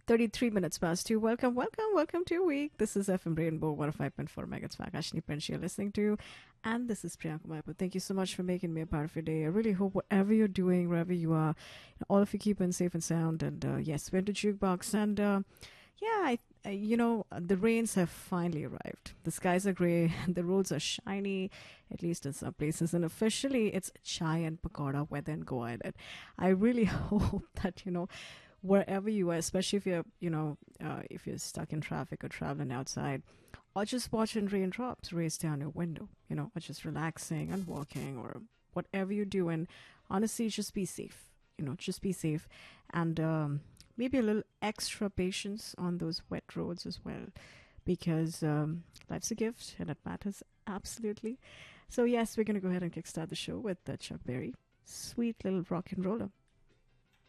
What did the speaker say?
33 minutes past 2. Welcome to your week. This is FM Rainbow 105.4 megahertz. Akashni Pench you're listening to. And this is Priyanka Maipu. Thank you so much for making me a part of your day. I really hope whatever you're doing, wherever you are, all of you keep in safe and sound. And yes, we're to Jukebox. And yeah, the rains have finally arrived. The skies are gray, the roads are shiny, at least in some places. And officially, it's chai and pakoda weather in Goa Island. I really hope that, wherever you are, especially if if you're stuck in traffic or traveling outside, or just watching raindrops race down your window, or just relaxing and walking or whatever you're doing, honestly, just be safe. Just be safe. And maybe a little extra patience on those wet roads as well, because life's a gift and it matters absolutely. So, yes, we're going to go ahead and kickstart the show with Chuck Berry. Sweet little rock and roller.